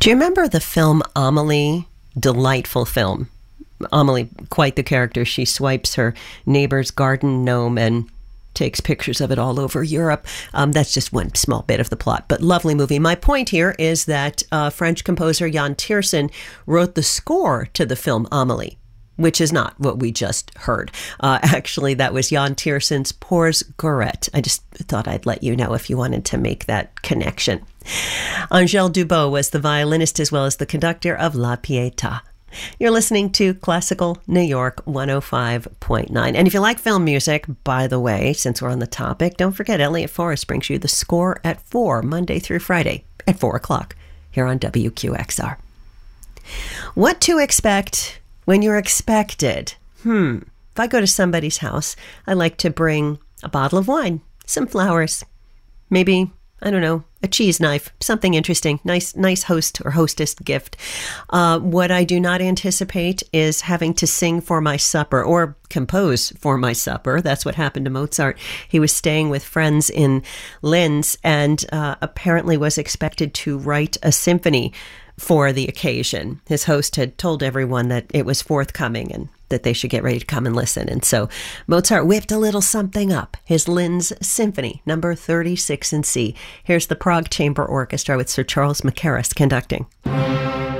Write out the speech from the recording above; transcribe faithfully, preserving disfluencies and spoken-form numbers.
Do you remember the film Amelie? Delightful film. Amelie, quite the character. She swipes her neighbor's garden gnome and takes pictures of it all over Europe. Um, that's just one small bit of the plot, but lovely movie. My point here is that uh, French composer Jan Tiersen wrote the score to the film Amelie, which is not what we just heard. Uh, actually, that was Jan Tiersen's Pors Goret. I just thought I'd let you know if you wanted to make that connection. Angèle Dubot was the violinist as well as the conductor of La Pietà. You're listening to Classical New York one oh five point nine. And if you like film music, by the way, since we're on the topic, don't forget Elliot Forrest brings you the score at four, Monday through Friday at four o'clock here on W Q X R. What to expect when you're expected? Hmm. If I go to somebody's house, I like to bring a bottle of wine, some flowers, maybe, I don't know, a cheese knife, something interesting, nice nice host or hostess gift. Uh, what I do not anticipate is having to sing for my supper or compose for my supper. That's what happened to Mozart. He was staying with friends in Linz and uh, apparently was expected to write a symphony for the occasion. His host had told everyone that it was forthcoming and that they should get ready to come and listen. And so Mozart whipped a little something up, his Linz Symphony, number thirty-six in C. Here's the Prague Chamber Orchestra with Sir Charles Mackerras conducting.